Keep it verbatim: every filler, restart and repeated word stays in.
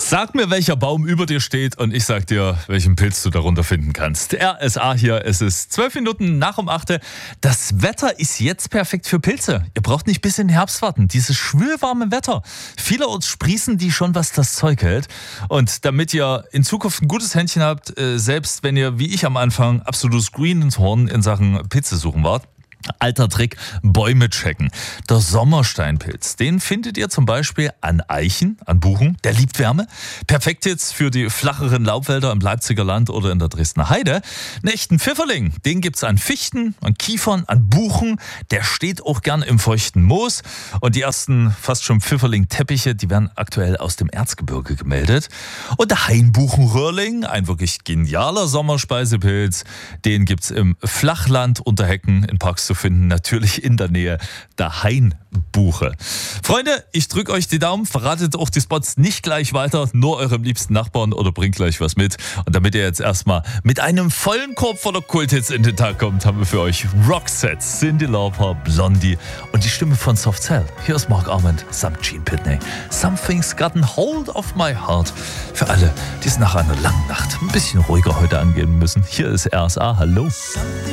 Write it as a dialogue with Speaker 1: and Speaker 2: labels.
Speaker 1: Sag mir, welcher Baum über dir steht und ich sag dir, welchen Pilz du darunter finden kannst. R S A hier, es ist zwölf Minuten nach um acht. Das Wetter ist jetzt perfekt für Pilze. Ihr braucht nicht bis in den Herbst warten. Dieses schwülwarme Wetter. Vielerorts sprießen die schon, was das Zeug hält. Und damit ihr in Zukunft ein gutes Händchen habt, selbst wenn ihr, wie ich am Anfang, absolutes Greenhorn in Sachen Pilze suchen wart, alter Trick, Bäume checken. Der Sommersteinpilz, den findet ihr zum Beispiel an Eichen, an Buchen. Der liebt Wärme. Perfekt jetzt für die flacheren Laubwälder im Leipziger Land oder in der Dresdner Heide. Einen echten Pfifferling, den gibt's an Fichten, an Kiefern, an Buchen. Der steht auch gern im feuchten Moos. Und die ersten fast schon Pfifferling-Teppiche, die werden aktuell aus dem Erzgebirge gemeldet. Und der Hainbuchenröhrling, ein wirklich genialer Sommerspeisepilz, den gibt's im Flachland unter Hecken in Parks zu finden, natürlich in der Nähe der Hainbuche. Freunde, ich drücke euch die Daumen, verratet auch die Spots nicht gleich weiter, nur eurem liebsten Nachbarn oder bringt gleich was mit. Und damit ihr jetzt erstmal mit einem vollen Korb voller Kulthits in den Tag kommt, haben wir für euch Roxette, Cyndi Lauper, Blondie und die Stimme von Soft Cell. Hier ist Mark Arment samt Gene Pitney. Something's gotten hold of my heart. Für alle, die es nach einer langen Nacht ein bisschen ruhiger heute angehen müssen. Hier ist R S A. Hallo.